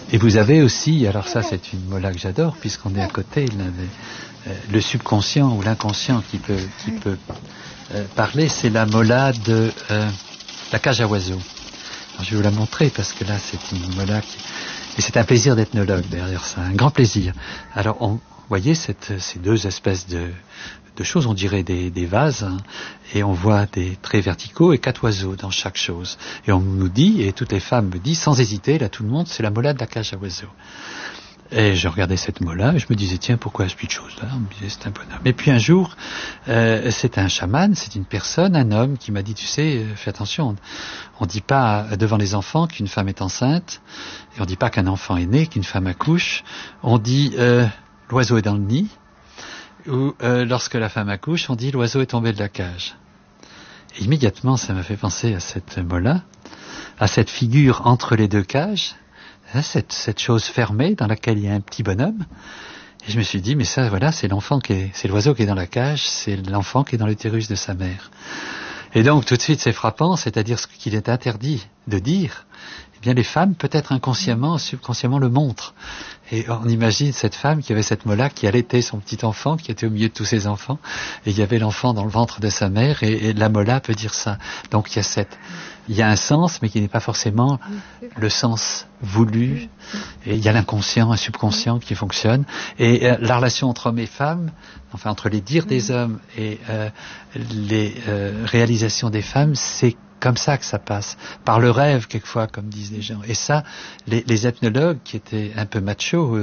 Et vous avez aussi, alors ça c'est une mola que j'adore, puisqu'on est à côté, le subconscient ou l'inconscient qui peut parler, c'est la mola de la cage à oiseaux. Alors, je vais vous la montrer parce que là c'est une mola et c'est un plaisir d'ethnologue derrière ça, un grand plaisir. Alors vous voyez ces deux espèces de choses, on dirait des vases, hein, et on voit des traits verticaux et 4 oiseaux dans chaque chose. Et on nous dit, et toutes les femmes me disent sans hésiter, là tout le monde, c'est la mola de la cage à oiseaux. Et je regardais cette mola et je me disais, tiens, pourquoi ce plus de choses là? On me disait, c'est un bonhomme. Et puis un jour, c'est un chaman, c'est une personne, un homme qui m'a dit, tu sais, fais attention, on dit pas devant les enfants qu'une femme est enceinte, et on dit pas qu'un enfant est né, qu'une femme accouche, on dit l'oiseau est dans le nid, ou lorsque la femme accouche, on dit l'oiseau est tombé de la cage. Et immédiatement, ça m'a fait penser à cette mola, à cette figure entre les deux cages, cette chose fermée dans laquelle il y a un petit bonhomme. Et je me suis dit, mais ça, voilà, c'est l'oiseau qui est dans la cage, c'est l'enfant qui est dans l'utérus de sa mère. Et donc, tout de suite, c'est frappant, c'est-à-dire ce qu'il est interdit de dire. Eh bien, les femmes, peut-être inconsciemment, subconsciemment, le montrent. Et on imagine cette femme qui avait cette mola, qui allaitait son petit enfant, qui était au milieu de tous ses enfants, et il y avait l'enfant dans le ventre de sa mère, et la mola peut dire ça. Donc, il y a un sens, mais qui n'est pas forcément le sens voulu. Et il y a l'inconscient, un subconscient qui fonctionne. Et la relation entre hommes et femmes, enfin entre les dires des hommes et les réalisations des femmes, c'est comme ça que ça passe. Par le rêve, quelquefois, comme disent les gens. Et ça, les ethnologues qui étaient un peu machos,